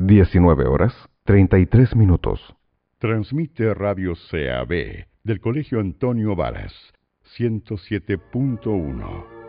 19 horas 33 minutos. Transmite Radio CAB del Colegio Antonio Varas, 107.1.